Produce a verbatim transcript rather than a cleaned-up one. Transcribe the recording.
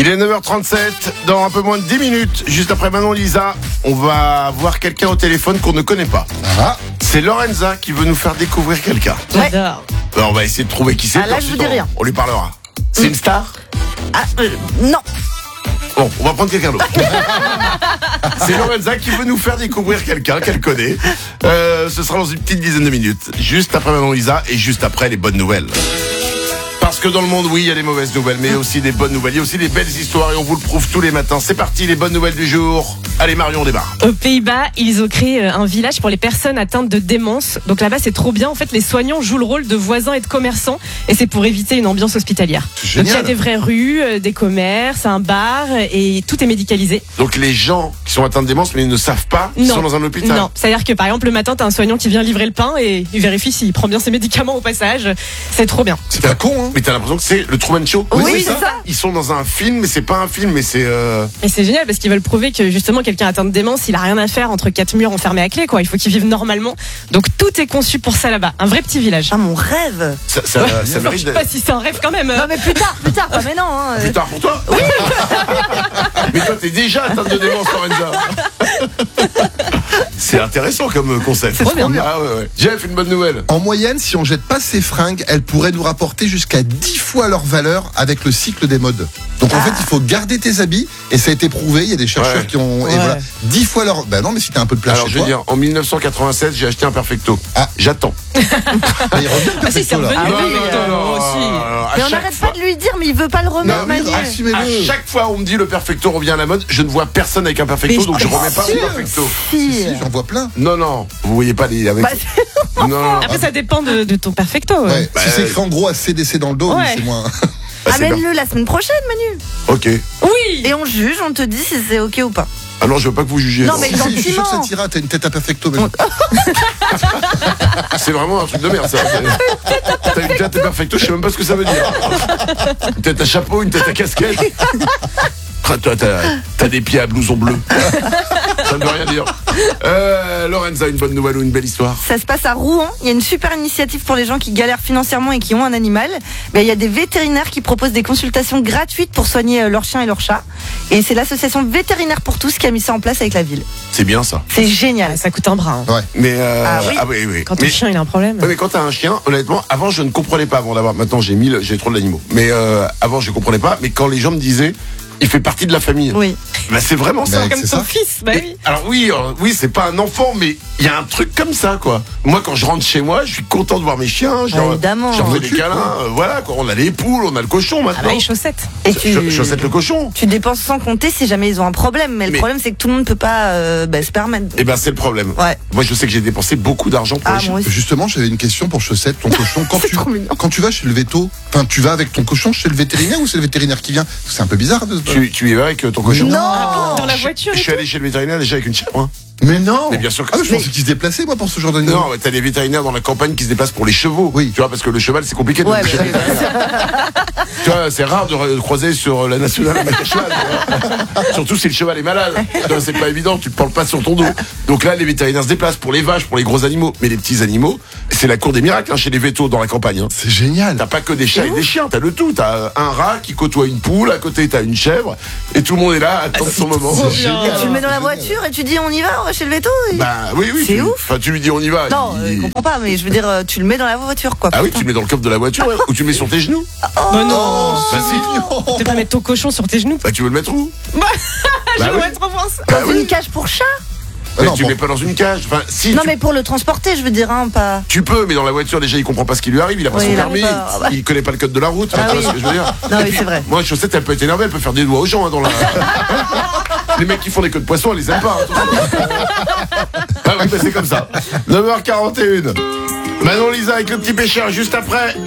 Il est neuf heures trente-sept, dans un peu moins de dix minutes, juste après Manon Lisa, on va voir quelqu'un au téléphone qu'on ne connaît pas. Ah. C'est Lorenza qui veut nous faire découvrir quelqu'un. Ouais. Alors, on va essayer de trouver qui c'est. Ah, là, je vous dis on, rien. on lui parlera. C'est une star ? Ah, euh, non. Bon, on va prendre quelqu'un d'autre. C'est Lorenza qui veut nous faire découvrir quelqu'un qu'elle connaît. Euh, ce sera dans une petite dizaine de minutes. Juste après Manon Lisa et juste après les bonnes nouvelles. Parce que dans le monde, oui, il y a des mauvaises nouvelles, mais aussi des bonnes nouvelles. Il y a aussi des belles histoires et on vous le prouve tous les matins. C'est parti, les bonnes nouvelles du jour. Allez, Marion, on démarre. Aux Pays-Bas, ils ont créé un village pour les personnes atteintes de démence. Donc là-bas, c'est trop bien. En fait, les soignants jouent le rôle de voisins et de commerçants. Et c'est pour éviter une ambiance hospitalière. C'est Donc il y a génial. des vraies rues, euh, des commerces, un bar et tout est médicalisé. Donc les gens qui sont atteints de démence, mais ils ne savent pas qu'ils Non. sont dans un hôpital. Non, c'est-à-dire que par exemple, le matin, t'as un soignant qui vient livrer le pain et il vérifie s'il prend bien ses médicaments au passage. C'est trop bien. C'est pas con, hein. Mais t'as l'impression que c'est le Truman Show. Oui, c'est ça. Ils sont dans un film, mais c'est pas un film, mais c'est... Euh... Et c'est génial parce qu'ils veulent prouver que justement quelqu'un atteint de démence, il a rien à faire entre quatre murs enfermés à clé, quoi. Il faut qu'il vive normalement. Donc tout est conçu pour ça là-bas. Un vrai petit village. Ah, mon rêve. Ça, ça, Ouais. ça Alors, je mérite sais d'être- pas si c'est un rêve quand même. Non, mais plus tard, plus tard, pas maintenant. Hein. Plus tard pour toi. Oui. Mais toi, t'es déjà atteinte de démence, Lorenza. C'est intéressant comme concept. C'est trop bien. Ah ouais, ouais. Jeff, une bonne nouvelle. En moyenne, si on jette pas ses fringues, elles pourraient nous rapporter jusqu'à dix fois leur valeur avec le cycle des modes. Donc en fait, il faut garder tes habits et ça a été prouvé. Il y a des chercheurs Ouais. qui ont et Ouais. voilà, dix fois leur. Bah non, mais si t'as un peu de place Alors, chez je veux toi. dire, en mille neuf cent quatre-vingt-seize, j'ai acheté un Perfecto. Ah. J'attends. Mais il revient le Ah si, c'est perfecto, là. revenu. Ah oui, oui, euh, moi aussi. À Mais on chaque n'arrête fois- pas de lui dire, mais il veut pas le remettre, Non, mais Manu. assumez-le. À chaque fois, on me dit le Perfecto revient à la mode. Je ne vois personne avec un Perfecto, Mais donc je je- remets pas Si, mon Perfecto. Si, Si. si, j'en vois plein. Non, non, vous voyez pas les avec. Bah, non, non, non. Après, ça dépend de, de ton perfecto. ouais. Ouais. Bah, si c'est euh, écrit en gros à C D C dans le dos, Ouais. oui, c'est moins. Bah, c'est bien. Amène-le la semaine prochaine, Manu. Ok. Oui. Et on juge, on te dit si c'est ok ou pas. Ah non, je veux pas que vous jugiez. Non, mais Si, si, je suis sûr que ça gentiment. t'ira. T'as une tête à perfecto. Mais... C'est vraiment un truc de merde, ça. T'as une tête à Perfecto, je sais même pas ce que ça veut dire. Une tête à chapeau, une tête à casquette. Ah, toi, t'as, t'as des pieds à blouson bleu. Ça ne veut rien dire. Euh, Lorenza, une bonne nouvelle ou une belle histoire? Ça se passe à Rouen. Il y a une super initiative pour les gens qui galèrent financièrement et qui ont un animal. Ben, il y a des vétérinaires qui proposent des consultations gratuites pour soigner euh, leurs chiens et leurs chats. Et c'est l'association Vétérinaire pour tous qui a mis ça en place avec la ville. C'est bien ça. C'est génial. Ça coûte un bras. hein. Mais euh, Ah oui. oui, oui. Quand ton mais, chien il a un problème. ouais, mais quand t'as un chien, honnêtement, avant je ne comprenais pas avant d'avoir. Maintenant j'ai mille, j'ai trop d'animaux. Mais euh, avant je comprenais pas. Mais quand les gens me disaient, il fait partie de la famille. Oui. Bah, c'est vraiment ça. Mais Comme c'est ton ça. fils. Bah Et- oui. Alors oui, euh, oui, c'est pas un enfant, mais il y a un truc comme ça, quoi. Moi, quand je rentre chez moi, je suis content de voir mes chiens. Je Ah, leur, évidemment. je leur fais On des s'occupe, câlins. euh, voilà, quoi. On a les poules, on a le cochon Ah maintenant. bah les chaussettes. Et tu, Ch- Chaussette le cochon. tu dépenses sans compter si jamais ils ont un problème. Mais, le Mais- problème, c'est que tout le monde peut pas euh, ben, se permettre. Eh ben, c'est le problème. Ouais. Moi, je sais que j'ai dépensé beaucoup d'argent pour Ah, les chiens. moi aussi. Justement, j'avais une question pour Chaussette, ton cochon. Quand C'est tu, trop mignon. quand tu vas chez le véto, enfin, tu vas avec ton cochon chez le vétérinaire ou c'est le vétérinaire qui vient? C'est un peu bizarre. De... Tu, tu y vas avec euh, ton cochon? Non. Dans la voiture. Je et suis allé chez le vétérinaire déjà avec une chèvre. Hein. Mais non. Mais bien sûr que Ah, mais je si. pensais qu'ils se déplaçaient, moi, pour ce genre d'animal. Non, mais t'as des vétérinaires dans la campagne qui se déplacent pour les chevaux. Oui. Tu vois, parce que le cheval, c'est compliqué de Ouais, chez bah, le vétérinaire. Tu vois, c'est rare de re- croiser sur la nationale avec un cheval. tu vois. Surtout si le cheval est malade. Tu vois, c'est pas évident, tu te parles pas sur ton dos. Donc là, les vétérinaires se déplacent pour les vaches, pour les gros animaux. Mais les petits animaux, c'est la cour des miracles hein, chez les vétos dans la campagne. Hein. C'est génial. T'as pas que des chats et des chiens, t'as le tout. T'as un rat qui côtoie une poule, à côté t'as une chèvre, et tout le monde est là, attend son moment. trop C'est bien. génial. Tu le mets dans la C'est génial. voiture et tu dis on y va, on va chez le véto. et- Bah oui, oui. C'est tu, ouf. Enfin, tu lui dis on y va. Non, euh, il- je comprends pas, mais je veux dire, euh, tu le mets dans la voiture, quoi. Ah oui, putain. tu le mets dans le coffre de la voiture, ouais, ou tu le mets sur tes genoux. Bah non. Bah si. Tu peux pas mettre ton cochon sur tes genoux. Bah tu veux le mettre où? Je Bah oui. vais trop voir ça. Bah Dans oui. une cage pour chat. Ah Mais non, tu bon. mets pas dans une cage. Enfin, si Non, tu, mais pour le transporter, je veux dire, hein, pas. tu peux, mais dans la voiture déjà il comprend pas ce qui lui arrive, il a pas Oui, son il a permis, pas- ah bah. il connaît pas le code de la route. Ah tu vois oui. ce que je veux dire? Non, Et oui, puis, c'est vrai. Moi, Chaussette, elle peut être énervée, elle peut faire des doigts aux gens hein, dans la. Les mecs qui font des queues de poisson, elle les aime pas. Hein, ah oui, bah c'est comme ça. neuf heures quarante et une. Manon Lisa avec le petit pêcheur juste après.